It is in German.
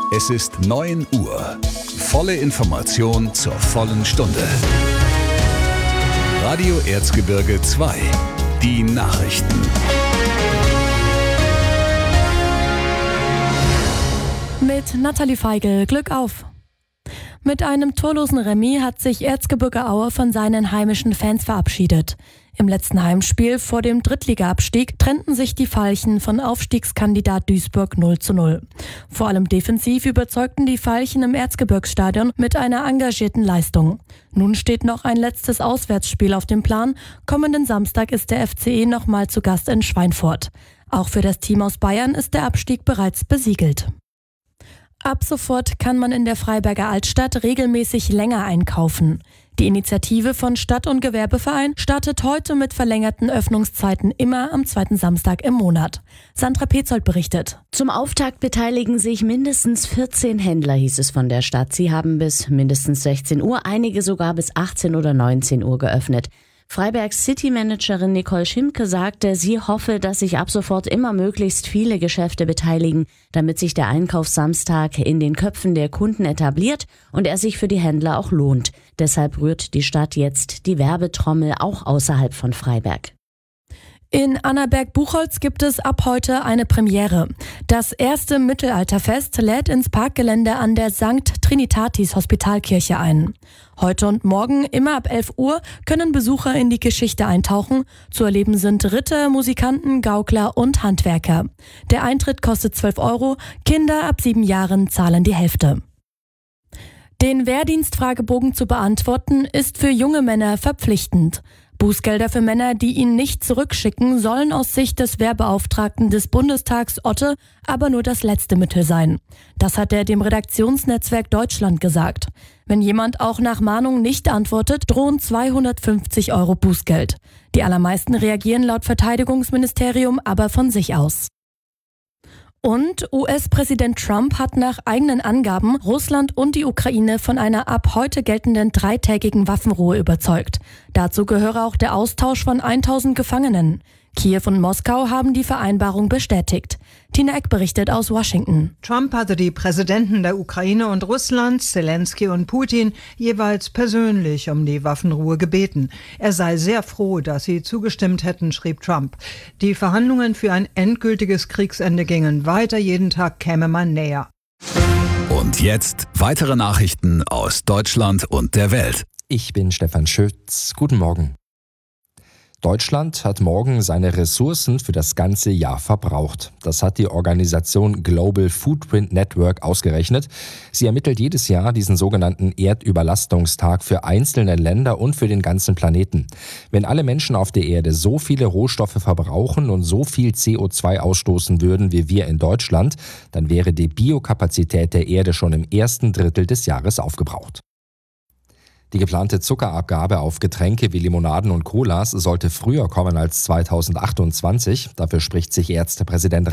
Es ist 9 Uhr. Volle Information zur vollen Stunde. Radio Erzgebirge 2. Die Nachrichten. Mit Nathalie Feigl, Glück auf! Mit einem torlosen Remis hat sich Erzgebirge Aue von seinen heimischen Fans verabschiedet. Im letzten Heimspiel vor dem Drittliga-Abstieg trennten sich die Veilchen von Aufstiegskandidat Duisburg 0:0. Vor allem defensiv überzeugten die Veilchen im Erzgebirgsstadion mit einer engagierten Leistung. Nun steht noch ein letztes Auswärtsspiel auf dem Plan. Kommenden Samstag ist der FCE nochmal zu Gast in Schweinfurt. Auch für das Team aus Bayern ist der Abstieg bereits besiegelt. Ab sofort kann man in der Freiberger Altstadt regelmäßig länger einkaufen. Die Initiative von Stadt- und Gewerbeverein startet heute mit verlängerten Öffnungszeiten immer am zweiten Samstag im Monat. Sandra Petzold berichtet. Zum Auftakt beteiligen sich mindestens 14 Händler, hieß es von der Stadt. Sie haben bis mindestens 16 Uhr, einige sogar bis 18 oder 19 Uhr geöffnet. Freibergs City-Managerin Nicole Schimke sagte, sie hoffe, dass sich ab sofort immer möglichst viele Geschäfte beteiligen, damit sich der Einkaufssamstag in den Köpfen der Kunden etabliert und er sich für die Händler auch lohnt. Deshalb rührt die Stadt jetzt die Werbetrommel auch außerhalb von Freiberg. In Annaberg-Buchholz gibt es ab heute eine Premiere. Das erste Mittelalterfest lädt ins Parkgelände an der St. Trinitatis Hospitalkirche ein. Heute und morgen, immer ab 11 Uhr, können Besucher in die Geschichte eintauchen. Zu erleben sind Ritter, Musikanten, Gaukler und Handwerker. Der Eintritt kostet 12 €, Kinder ab 7 Jahren zahlen die Hälfte. Den Wehrdienstfragebogen zu beantworten, ist für junge Männer verpflichtend. Bußgelder für Männer, die ihn nicht zurückschicken, sollen aus Sicht des Wehrbeauftragten des Bundestags Otte aber nur das letzte Mittel sein. Das hat er dem Redaktionsnetzwerk Deutschland gesagt. Wenn jemand auch nach Mahnung nicht antwortet, drohen 250 € Bußgeld. Die allermeisten reagieren laut Verteidigungsministerium aber von sich aus. Und US-Präsident Trump hat nach eigenen Angaben Russland und die Ukraine von einer ab heute geltenden 3-tägigen Waffenruhe überzeugt. Dazu gehöre auch der Austausch von 1000 Gefangenen. Kiew und Moskau haben die Vereinbarung bestätigt. Tina Eck berichtet aus Washington. Trump hatte die Präsidenten der Ukraine und Russlands, Zelensky und Putin, jeweils persönlich um die Waffenruhe gebeten. Er sei sehr froh, dass sie zugestimmt hätten, schrieb Trump. Die Verhandlungen für ein endgültiges Kriegsende gingen weiter. Jeden Tag käme man näher. Und jetzt weitere Nachrichten aus Deutschland und der Welt. Ich bin Stefan Schütz. Guten Morgen. Deutschland hat morgen seine Ressourcen für das ganze Jahr verbraucht. Das hat die Organisation Global Footprint Network ausgerechnet. Sie ermittelt jedes Jahr diesen sogenannten Erdüberlastungstag für einzelne Länder und für den ganzen Planeten. Wenn alle Menschen auf der Erde so viele Rohstoffe verbrauchen und so viel CO2 ausstoßen würden wie wir in Deutschland, dann wäre die Biokapazität der Erde schon im ersten Drittel des Jahres aufgebraucht. Die geplante Zuckerabgabe auf Getränke wie Limonaden und Colas sollte früher kommen als 2028. Dafür spricht sich Ärztepräsident